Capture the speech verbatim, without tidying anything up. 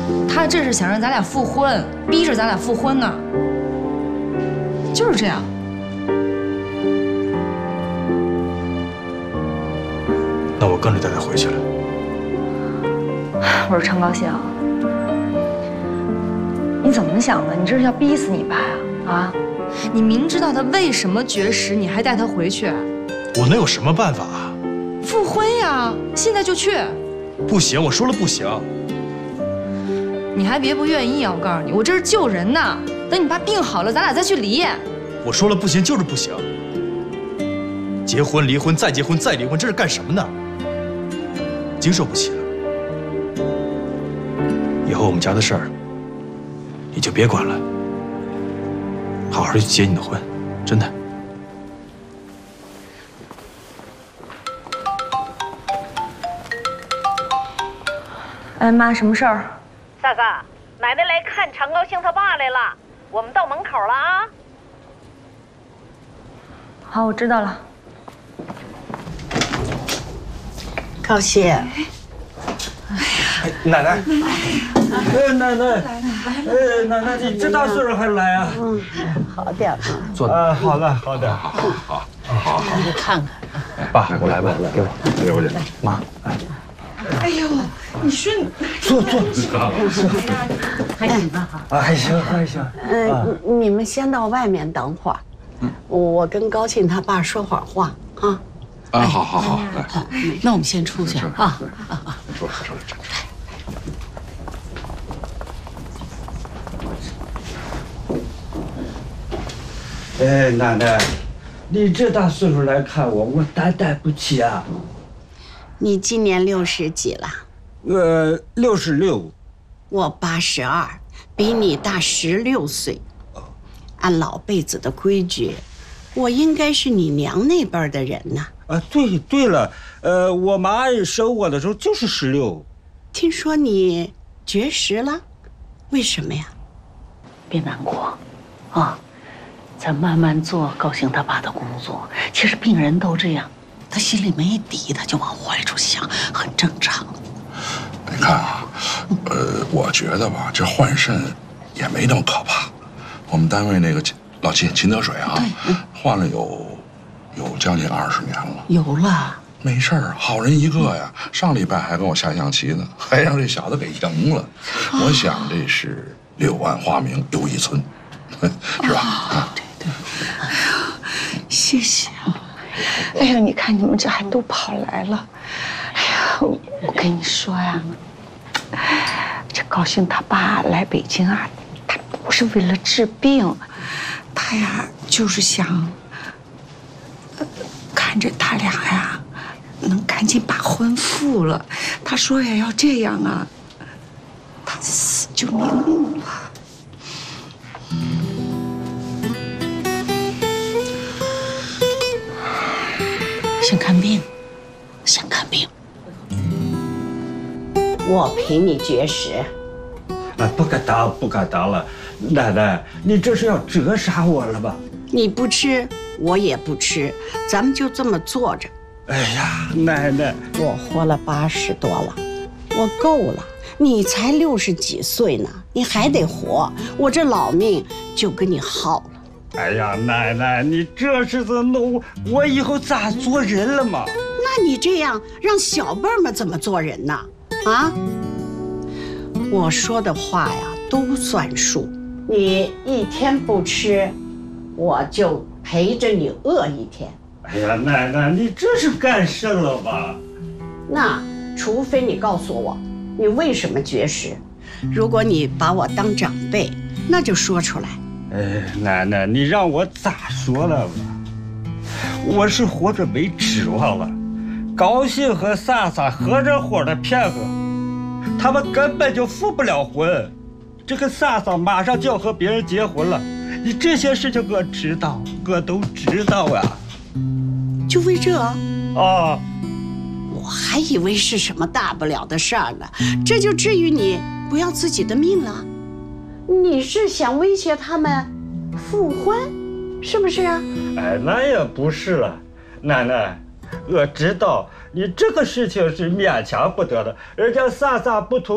他这是想让咱俩复婚，逼着咱俩复婚呢。就是这样。 那我跟着带他回去了。 我说陈高兴，你怎么想的？你这是要逼死你爸呀？啊！你明知道他为什么绝食，你还带他回去？ 我能有什么办法啊？ 复婚呀！现在就去。 不行，我说了不行。 你还别不愿意啊！我告诉你，我这是救人呢。等你爸病好了，咱俩再去离。 我说了不行就是不行。结婚、离婚、再结婚、再离婚，这是干什么呢？经受不起了。以后我们家的事儿，你就别管了，好好的去结你的婚，真的。 哎妈，什么事儿？ 萨萨，奶奶来看常高兴他爸来了，我们到门口了啊。 好，我知道了。 高兴。哎呀， 奶奶，哎，奶奶，哎，奶奶，你这大岁数还来啊？ 嗯，好点啊。 坐。啊，好了，好点。好， 好，好，好。你看看。 爸，我来吧，给我，给我这。妈。 哎呦，你说你坐坐。 还行吧？ 啊，还行，还行。 嗯，你们先到外面等会儿。嗯，我跟高兴他爸说会儿话啊。 啊，好好好，来， 好，那我们先出去啊啊啊！ 说说说说。 哎，奶奶，你这大岁数来看我，我担待不起啊。 你今年六十几了？ 呃，六十六。 我八十二，比你大十六岁。按老辈子的规矩，我应该是你娘那辈的人呐。 啊，对对了，呃，我妈生我的时候就是十六。 听说你绝食了，为什么呀？ 别难过，啊，咱慢慢做高兴他爸的工作。其实病人都这样，他心里没底，他就往坏处想，很正常。 你看啊，呃，我觉得吧，这换肾也没那么可怕。我们单位那个老秦秦德水啊，换了有有将近二十年了。 有了， 没事儿，好人一个呀。上礼拜还跟我下象棋呢，还让这小子给赢了。我想这是柳暗花明又一村，是吧？啊， 对对。哎呀，谢谢啊！哎呀，你看你们这还都跑来了。哎呀，我跟你说呀，这高兴他爸来北京啊，他不是为了治病，他呀就是想看着他俩呀能赶紧把婚复了。他说呀，要这样啊，他死就瞑目了。先看病，先看病。 我陪你绝食。 啊，不敢当，不敢当了，奶奶，你这是要折杀我了吧？ 你不吃，我也不吃，咱们就这么坐着。 哎呀，奶奶， 我活了八十多了，我够了。你才六十几岁呢，你还得活，我这老命就跟你耗了。 哎呀，奶奶，你这是在弄我以后咋做人了嘛？ 那你这样让小辈们怎么做人呢？啊？我说的话呀都算数，你一天不吃，我就陪着你饿一天。 哎呀，奶奶，你这是干甚了吧？ 那除非你告诉我，你为什么绝食？如果你把我当长辈，那就说出来。 哎，奶奶，你让我咋说了吧？我是活着没指望了。高兴和萨萨合着伙的骗我，他们根本就复不了婚。这个萨萨马上就要和别人结婚了，你这些事情我知道，我都知道呀。 就为这？ 啊， 我还以为是什么大不了的事儿呢，这就至于你不要自己的命了？你是想威胁他们复婚，是不是啊？ 哎，那也不是了，奶奶，我知道你这个事情是勉强不得的，人家萨萨不同。